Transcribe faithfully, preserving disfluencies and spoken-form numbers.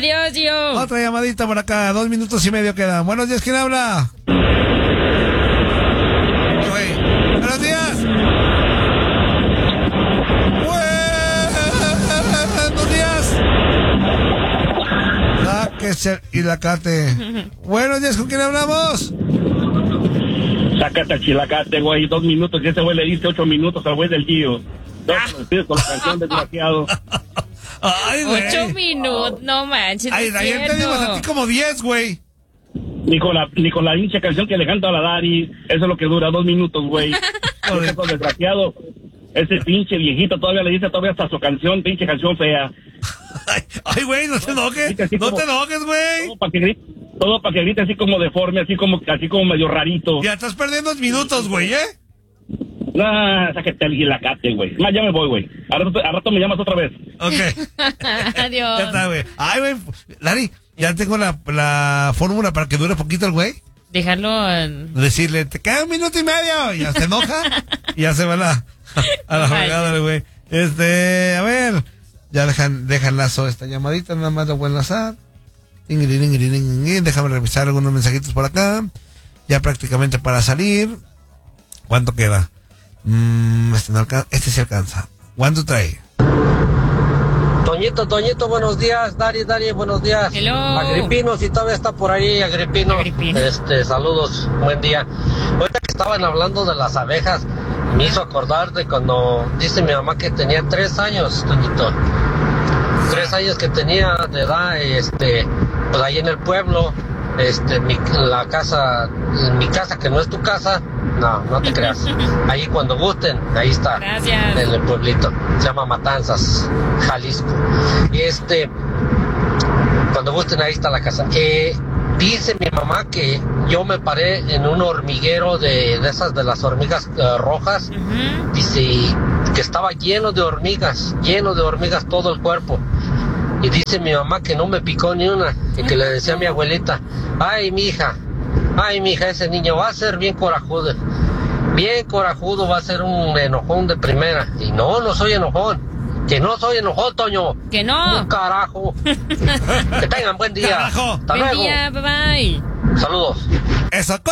Adiós, Gio. Otra llamadita por acá, dos minutos y medio quedan. Buenos días, ¿quién habla? Güey. Buenos días. Buenos días. Sáquese y la cate. Buenos días, ¿con quién hablamos? Sácate al chilacate, güey, dos minutos, y ese güey le dice ocho minutos al güey del Gio. Dos minutos con la canción desgraciado. Ay, güey. Ocho minutos, no manches. Ay, no es ayer te dimos cierto. a ti como diez, güey. Ni con la, ni con la hincha canción que le canta a la Dari, eso es lo que dura, dos minutos, güey. Ese desgraciado, ese pinche viejito todavía le dice todavía hasta su canción, pinche canción fea. Ay, ay, güey, no te enojes, no como, te enojes, güey. Todo para que grite, todo para que grite así como deforme, así como, así como medio rarito. Ya estás perdiendo minutos, güey, ¿eh? Nah, sáquete al guilacate, güey. Más, ya me voy, güey. A rato, a rato me llamas otra vez. Ok. Adiós. Ya está, güey. Ay, güey, Lari, ya tengo la, la fórmula para que dure poquito el güey. Déjalo. En... Decirle, te queda un minuto y medio. Y ya se enoja. Y ya se va a la, a la fregada, güey. Este, a ver. Ya dejan, dejan lazo esta llamadita, nada más lo voy a enlazar. Déjame revisar algunos mensajitos por acá. Ya prácticamente para salir. ¿Cuánto queda? Mm, este no alcanza. Este sí alcanza. ¿Cuánto trae? Toñito, Toñito, buenos días. Dari, Dari, buenos días. Hello. Agripino, si todavía está por ahí, Agripino. Agripino. Este, saludos, buen día. Ahorita que estaban hablando de las abejas, me hizo acordar de cuando dice mi mamá que tenía tres años, Toñito. Tres años que tenía de edad, este, pues ahí en el pueblo, este, mi, la casa, mi casa que no es tu casa, no, no te creas. Ahí cuando gusten, ahí está. Gracias. En el pueblito. Se llama Matanzas, Jalisco. Y este, cuando gusten, ahí está la casa. Eh, dice mi mamá que yo me paré en un hormiguero de, de esas de las hormigas uh, rojas. Uh-huh. Dice que estaba lleno de hormigas, lleno de hormigas todo el cuerpo. Y dice mi mamá que no me picó ni una. Y que le decía a mi abuelita, ay, mi hija, ay, mi hija, ese niño va a ser bien corajudo. Bien corajudo, va a ser un enojón de primera. Y no, no soy enojón. Que no soy enojón, Toño. Que no. Un carajo. Que tengan buen día. Carajo. Hasta Buen luego. día, bye bye. Saludos. Eso.